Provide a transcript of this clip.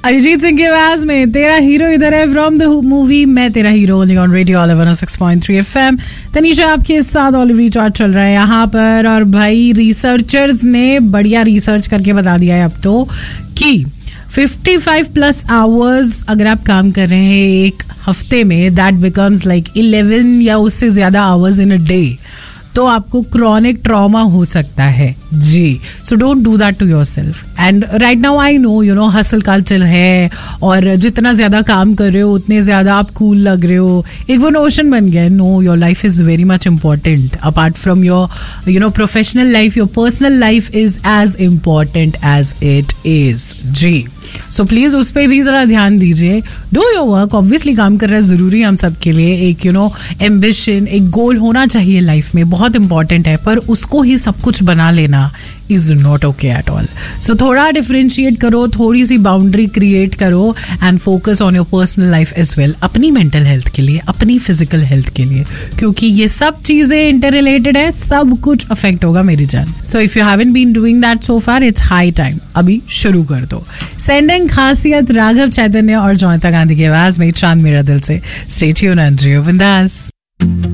अरिजीत सिंह की आवाज में तेरा हीरो इधर है फ्रॉम द मूवी मैं तेरा hero only on radio 106.3 FM। Tanisha आपके साथ ऑलिवरी चार्ट चल रहा है यहाँ पर। और भाई रिसर्चर्स ने बढ़िया रिसर्च करके बता दिया है अब तो कि 55+ आवर्स अगर आप काम कर रहे हैं एक हफ्ते में, दैट बिकम्स लाइक 11 या उससे ज्यादा आवर्स इन अ डे, तो आपको क्रॉनिक ट्रॉमा हो सकता है जी। So don't do that to yourself. And right now I know you know hustle culture है और जितना ज्यादा काम कर रहे हो उतने ज्यादा आप कूल लग रहे हो, एक वो नोशन बन गया है। No, your life is very much important apart from your you know professional life. Your personal life is as important as it is ji. So please उस पर भी जरा ध्यान दीजिए। Do your work. ऑब्वियसली काम करना जरूरी है हम सबके लिए। एक यू नो एम्बिशन, एक गोल होना चाहिए लाइफ में, बहुत इंपॉर्टेंट है, पर उसको ही सब कुछ बना लेना is not okay at all. सो थोड़ा डिफरेंशिएट करो, थोड़ी सी बाउंड्री क्रिएट करो and focus on your personal life as well, अपनी मेंटल हेल्थ के लिए, अपनी फिजिकल हेल्थ के लिए, क्योंकि ये सब चीजें इंटर रिलेटेड है, सब कुछ अफेक्ट होगा मेरी जान। So if you haven't been doing that so far, it's high time, अभी शुरू कर दो। सेंडिंग खासियत राघव चैतन्य और जॉयता गांधी की आवाज में चांद मेरा दिल से। स्टे ट्यून्ड एंड जियो बिंदास।